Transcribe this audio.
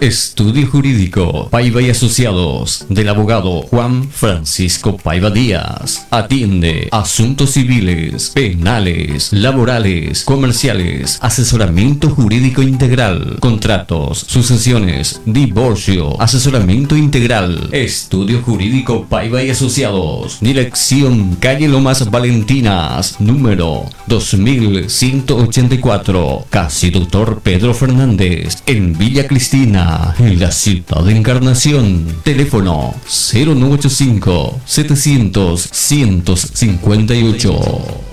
Estudio Jurídico Paiva y Asociados del abogado Juan Francisco Paiva Díaz. Atiende asuntos civiles, penales, laborales, comerciales, asesoramiento jurídico integral, contratos, sucesiones, divorcio, asesoramiento integral. Estudio Jurídico Paiva y Asociados. Dirección Calle Lomas Valentinas, número 2184, Casi Doctor Pedro Fernández, en Villa Cristina, en la ciudad de Encarnación. Teléfono 0985 700 158.